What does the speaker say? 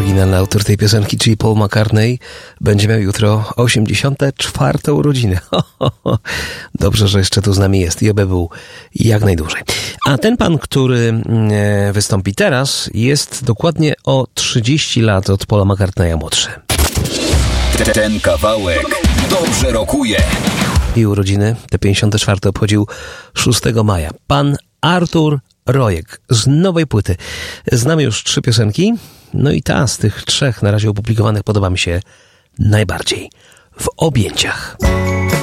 oryginalny autor tej piosenki, czyli Paul McCartney, będzie miał jutro 84. urodziny. Dobrze, że jeszcze tu z nami jest i oby był jak najdłużej. A ten pan, który wystąpi teraz, jest dokładnie o 30 lat od Paula McCartneya młodszy. Ten kawałek dobrze rokuje. I urodziny te 54 obchodził 6 maja. Pan Artur Rojek z nowej płyty. Znamy już 3 piosenki, no i ta z tych 3 na razie opublikowanych podoba mi się najbardziej. W objęciach.